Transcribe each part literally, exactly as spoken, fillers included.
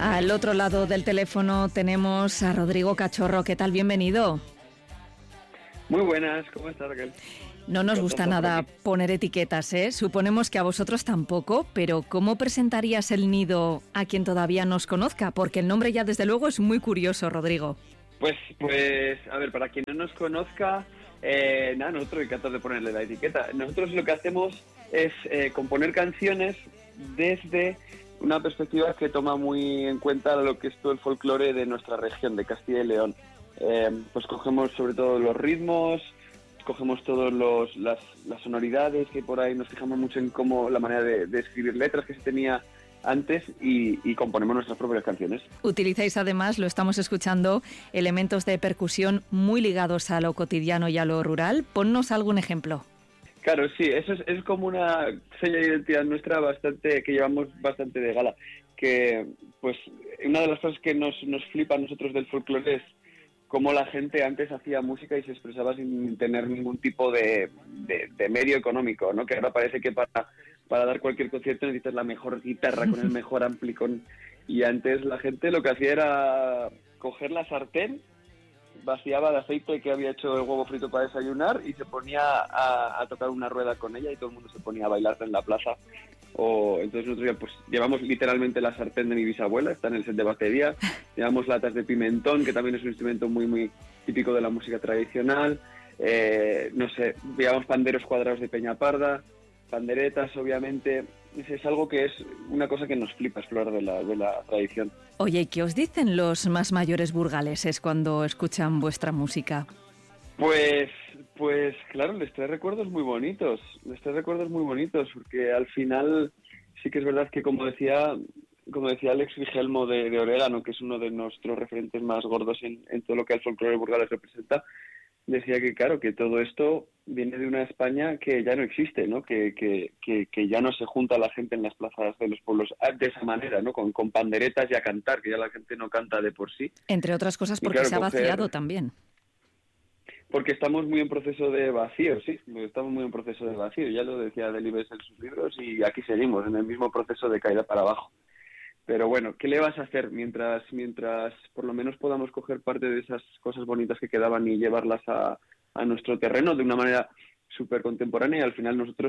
Al otro lado del teléfono tenemos a Rodrigo Cachorro. ¿Qué tal? Bienvenido. Muy buenas, ¿cómo estás, Raquel? No nos gusta nada poner etiquetas, ¿eh? Suponemos que a vosotros tampoco, pero ¿cómo presentarías el nido a quien todavía nos conozca? Porque el nombre ya desde luego es muy curioso, Rodrigo. Pues, pues, a ver, para quien no nos conozca, eh, nada, nosotros encantados de ponerle la etiqueta. Nosotros lo que hacemos es eh, componer canciones desde una perspectiva que toma muy en cuenta lo que es todo el folclore de nuestra región, de Castilla y León. Eh, pues cogemos sobre todo los ritmos, cogemos todas las, las sonoridades que por ahí, nos fijamos mucho en cómo la manera de, de escribir letras que se tenía antes y, y componemos nuestras propias canciones. Utilizáis además, lo estamos escuchando, elementos de percusión muy ligados a lo cotidiano y a lo rural. Ponnos algún ejemplo. Claro, sí, eso es, es como una seña de identidad nuestra bastante que llevamos bastante de gala. Que, pues, una de las cosas que nos, nos flipa a nosotros del folclore es cómo la gente antes hacía música y se expresaba sin tener ningún tipo de, de, de medio económico, ¿no? Que ahora parece que para, para dar cualquier concierto necesitas la mejor guitarra con el mejor ampli. Con... Y antes la gente lo que hacía era coger la sartén, vaciaba de aceite que había hecho el huevo frito para desayunar y se ponía a, a tocar una rueda con ella y todo el mundo se ponía a bailar en la plaza. O entonces nosotros ya, pues, llevamos literalmente la sartén de mi bisabuela, está en el set de batería, llevamos latas de pimentón, que también es un instrumento muy muy típico de la música tradicional, eh, no sé, llevamos panderos cuadrados de peña parda, panderetas, obviamente. Es algo que es una cosa que nos flipa explorar de la, de la tradición. Oye, ¿y qué os dicen los más mayores burgaleses cuando escuchan vuestra música? Pues, pues claro, les trae recuerdos muy bonitos, les trae recuerdos muy bonitos, porque al final sí que es verdad que como decía, como decía Alex Figelmo de, de Orégano, que es uno de nuestros referentes más gordos en, en todo lo que el folclore burgalés representa, decía que claro, que todo esto viene de una España que ya no existe, ¿no? Que, que, que, que ya no se junta la gente en las plazas de los pueblos de esa manera, ¿no? Con, con panderetas y a cantar, que ya la gente no canta de por sí. Entre otras cosas porque claro, se ha coger... vaciado también. Porque estamos muy en proceso de vacío, sí, estamos muy en proceso de vacío, ya lo decía Delibes en sus libros y aquí seguimos, en el mismo proceso de caída para abajo. Pero bueno, ¿qué le vas a hacer mientras mientras por lo menos podamos coger parte de esas cosas bonitas que quedaban y llevarlas a, a nuestro terreno de una manera súper contemporánea? Y al final nosotros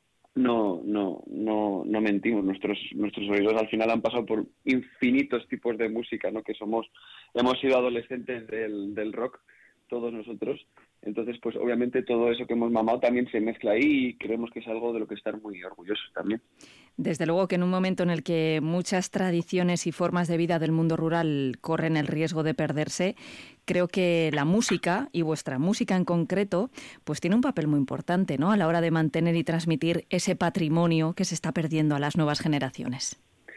no no no no mentimos, nuestros nuestros oídos al final han pasado por infinitos tipos de música, ¿no? Que somos, hemos sido adolescentes del, del rock, todos nosotros. Entonces, pues obviamente todo eso que hemos mamado también se mezcla ahí y creemos que es algo de lo que estar muy orgullosos también. Desde luego que en un momento en el que muchas tradiciones y formas de vida del mundo rural corren el riesgo de perderse, creo que la música, y vuestra música en concreto, pues tiene un papel muy importante, ¿no? A la hora de mantener y transmitir ese patrimonio que se está perdiendo a las nuevas generaciones.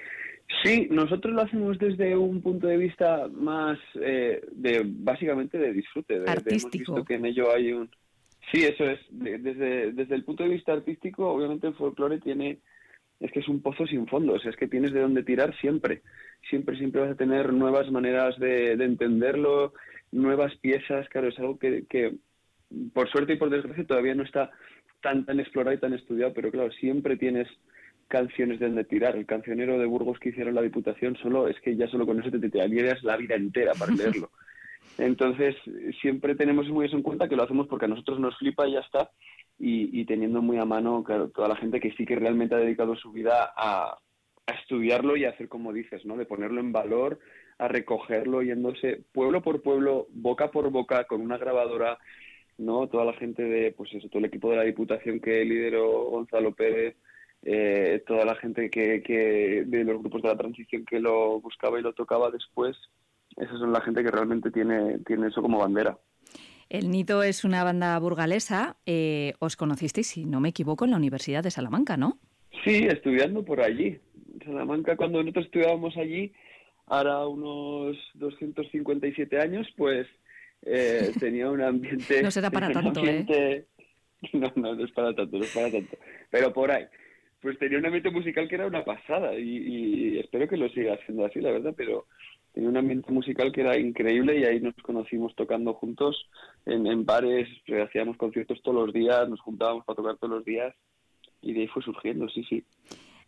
Sí, nosotros lo hacemos desde un punto de vista más eh, de básicamente de disfrute. De, artístico. De, hemos visto que en ello hay un... Sí, eso es. De, desde, desde el punto de vista artístico, obviamente el folclore tiene... Es que es un pozo sin fondo, o sea, es que tienes de dónde tirar siempre. Siempre, siempre vas a tener nuevas maneras de, de entenderlo, nuevas piezas. Claro, es algo que, que por suerte y por desgracia todavía no está tan, tan explorado y tan estudiado, pero claro, siempre tienes canciones de donde tirar. El cancionero de Burgos que hicieron la Diputación, solo es que ya solo con eso te tirarías la vida entera para leerlo. Entonces, siempre tenemos muy eso en cuenta, que lo hacemos porque a nosotros nos flipa y ya está, y, y teniendo muy a mano, claro, toda la gente que sí que realmente ha dedicado su vida a, a estudiarlo y a hacer como dices, ¿no? De ponerlo en valor, a recogerlo, yéndose pueblo por pueblo, boca por boca, con una grabadora, ¿no? Toda la gente de, pues eso, todo el equipo de la Diputación que lideró Gonzalo Pérez, Eh, toda la gente que, que de los grupos de la transición que lo buscaba y lo tocaba después, esa son la gente que realmente tiene, tiene eso como bandera. El Nido es una banda burgalesa. Eh, os conocisteis, si no me equivoco, en la Universidad de Salamanca, ¿no? Sí, estudiando por allí. En Salamanca, cuando nosotros estudiábamos allí, ahora unos doscientos cincuenta y siete años, pues eh, tenía un ambiente... No será para tanto, ambiente, ¿eh? No, no, no es para tanto, no es para tanto. Pero por ahí. Pues tenía un ambiente musical que era una pasada y, y espero que lo siga siendo así, la verdad, pero tenía un ambiente musical que era increíble y ahí nos conocimos tocando juntos en, en bares, hacíamos conciertos todos los días, nos juntábamos para tocar todos los días y de ahí fue surgiendo, sí, sí.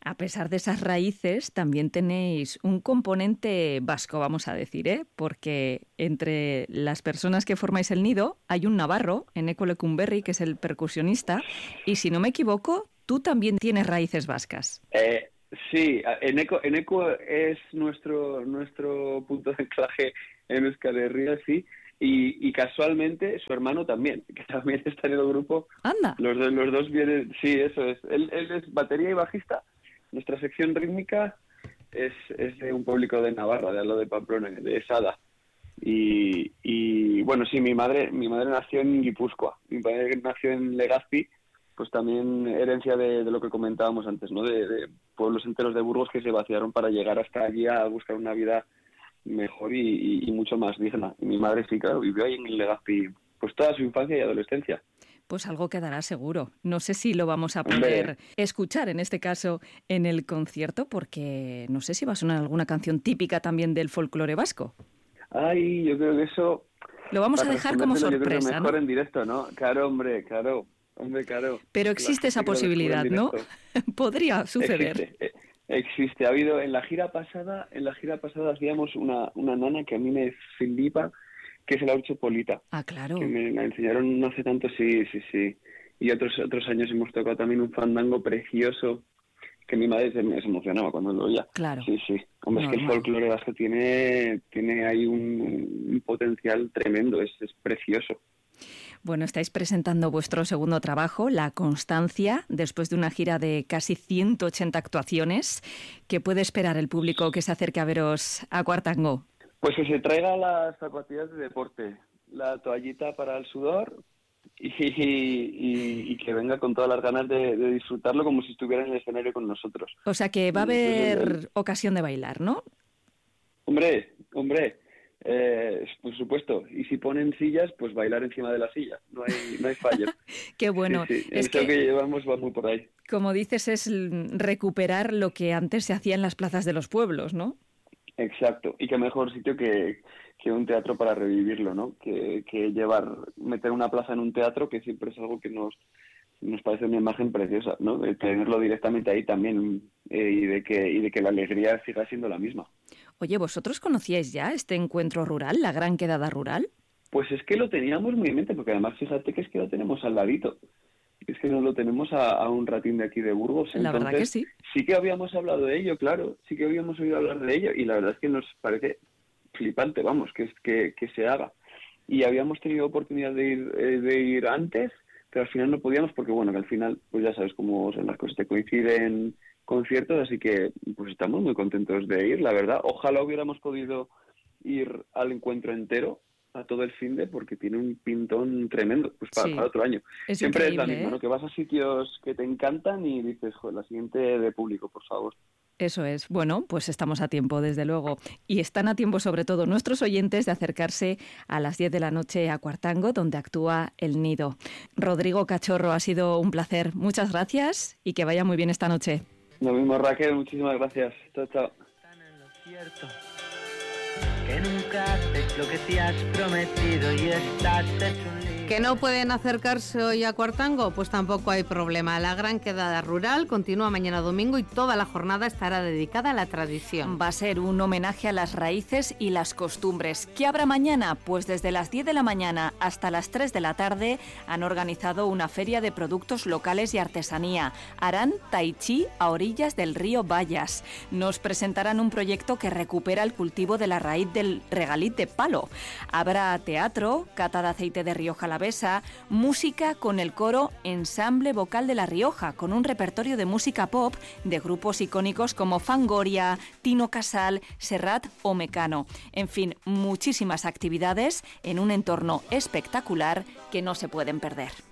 A pesar de esas raíces, también tenéis un componente vasco, vamos a decir, ¿eh? Porque entre las personas que formáis el nido hay un navarro, Eneko Lecumberri, que es el percusionista, y si no me equivoco, tú también tienes raíces vascas. Eh, sí, Eneko, Eneko es nuestro nuestro punto de anclaje en Euskal Herria, sí. Y, y casualmente su hermano también, que también está en el grupo. ¡Anda! Los dos, los dos vienen, sí, eso es. Él, él es batería y bajista. Nuestra sección rítmica es, es de un público de Navarra, de lo de Pamplona, de Sada. Y, y bueno, sí, mi madre mi madre nació en Guipúzcoa. Mi padre nació en Legazpi, pues también herencia de, de lo que comentábamos antes, ¿no? De, de pueblos enteros de Burgos que se vaciaron para llegar hasta allí a buscar una vida mejor y, y, y mucho más digna. Y mi madre sí, claro, vivió ahí en Legazpi pues toda su infancia y adolescencia. Pues algo quedará seguro. No sé si lo vamos a poder Hombre. escuchar, en este caso, en el concierto, porque no sé si va a sonar alguna canción típica también del folclore vasco. Ay, yo creo que eso... Lo vamos a dejar como sorpresa, yo creo que mejor ¿no? en directo, ¿no? Claro, hombre, claro. Hombre, claro. Pero existe esa posibilidad, ¿no? Podría suceder. Existe. Existe, ha habido en la gira pasada, en la gira pasada hacíamos una, una nana que a mí me flipa, que es el Aucho Polita. Ah, claro. Que me la enseñaron no hace tanto, sí, sí, sí. Y otros otros años hemos tocado también un fandango precioso, que mi madre se, se emocionaba cuando lo oía. Claro. Sí, sí. Hombre, no, es que el folclore vasco tiene, tiene ahí un, un potencial tremendo, es, es precioso. Bueno, estáis presentando vuestro segundo trabajo, La Constancia, después de una gira de casi ciento ochenta actuaciones. ¿Qué puede esperar el público que se acerque a veros a Cuartango? Pues que se traiga las zapatillas de deporte, la toallita para el sudor y, y, y que venga con todas las ganas de, de disfrutarlo como si estuviera en el escenario con nosotros. O sea que va a haber ocasión de bailar, ¿no? Hombre, hombre. Eh, por supuesto, y si ponen sillas, pues bailar encima de la silla, no hay, no hay fallo. Qué bueno. Sí, sí. Es Eso que, que llevamos va muy por ahí. Como dices, es recuperar lo que antes se hacía en las plazas de los pueblos, ¿no? Exacto, y qué mejor sitio que, que un teatro para revivirlo, ¿no? Que, que llevar, meter una plaza en un teatro, que siempre es algo que nos nos parece una imagen preciosa, ¿no? De tenerlo directamente ahí también eh, y de que y de que la alegría siga siendo la misma. Oye, ¿vosotros conocíais ya este encuentro rural, la Gran Quedada Rural? Pues es que lo teníamos muy en mente, porque además fíjate que es que lo tenemos al ladito. Es que nos lo tenemos a, a un ratín de aquí de Burgos. La Entonces, verdad que sí. Sí que habíamos hablado de ello, claro. Sí que habíamos oído hablar de ello y la verdad es que nos parece flipante, vamos, que, que, que se haga. Y habíamos tenido oportunidad de ir, eh, de ir antes, pero al final no podíamos porque, bueno, que al final, pues ya sabes cómo son las cosas, te coinciden conciertos, así que pues estamos muy contentos de ir, la verdad. Ojalá hubiéramos podido ir al encuentro entero, a todo el finde, porque tiene un pintón tremendo, pues para, sí, para otro año. Es Siempre es la misma, ¿eh? ¿no? Que vas a sitios que te encantan y dices, joder, la siguiente de público, por favor. Eso es. Bueno, pues estamos a tiempo, desde luego. Y están a tiempo, sobre todo, nuestros oyentes de acercarse a las diez de la noche a Cuartango, donde actúa El Nido. Rodrigo Cachorro, ha sido un placer. Muchas gracias y que vaya muy bien esta noche. Lo mismo, Raquel. Muchísimas gracias. Chao, chao. Que nunca haces lo que te has prometido y estás hecho un lío. ¿Que no pueden acercarse hoy a Cuartango? Pues tampoco hay problema. La Gran Quedada Rural continúa mañana domingo y toda la jornada estará dedicada a la tradición. Va a ser un homenaje a las raíces y las costumbres. ¿Qué habrá mañana? Pues desde las diez de la mañana hasta las tres de la tarde han organizado una feria de productos locales y artesanía. Harán tai chi a orillas del río Bayas. Nos presentarán un proyecto que recupera el cultivo de la raíz del regalit de palo. Habrá teatro, cata de aceite de Rioja Alavesa, música con el coro Ensamble Vocal de La Rioja, con un repertorio de música pop de grupos icónicos como Fangoria, Tino Casal, Serrat o Mecano. En fin, muchísimas actividades en un entorno espectacular que no se pueden perder.